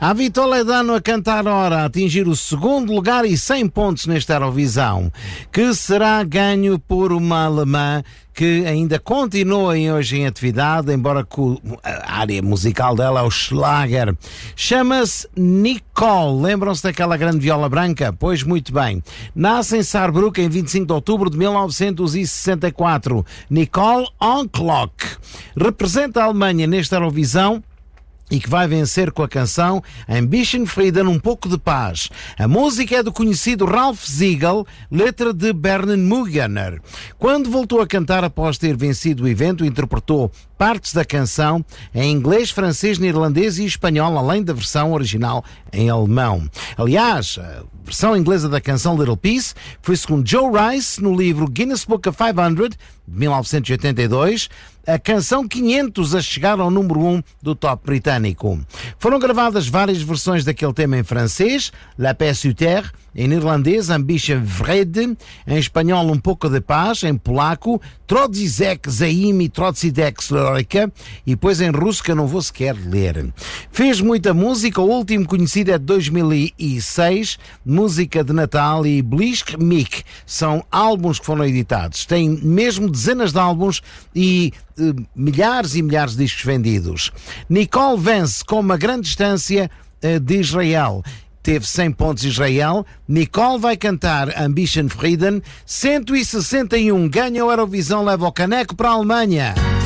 Há Vitor Ledano a cantar ora, a atingir o segundo lugar e 100 pontos nesta Eurovisão, que será ganho por uma alemã que ainda continua hoje em atividade, embora a área musical dela é o Schlager. Chama-se Nicole. Lembram-se daquela grande viola branca? Pois muito bem. Nasce em Saarbrücken em 25 de outubro de 1964. Nicole Onklock. Representa a Alemanha nesta Eurovisão e que vai vencer com a canção Ambition Frieden, um pouco de paz. A música é do conhecido Ralph Siegel, letra de Bernard Mugener. Quando voltou a cantar após ter vencido o evento, interpretou partes da canção em inglês, francês, neerlandês e espanhol, além da versão original em alemão. Aliás, a versão inglesa da canção Little Peace foi, segundo Joe Rice, no livro Guinness Book of 500, de 1982, a canção 500 a chegar ao número 1 do top britânico. Foram gravadas várias versões daquele tema em francês, La Paix sur Terre, em neerlandês, Ambition Vrede, em espanhol, Um Pouco de Paz, em polaco, Trodzizek Zaim e Trodzidek Slorika, e depois em russo, que eu não vou sequer ler. Fez muita música, o último conhecido é de 2006, Música de Natal e Blisk Mik, são álbuns que foram editados. Tem mesmo dezenas de álbuns e milhares e milhares de discos vendidos. Nicole vence com uma grande distância de Israel. Teve 100 pontos Israel. Nicole vai cantar Ambition Frieden. 161 ganha o Eurovisão, leva o caneco para a Alemanha.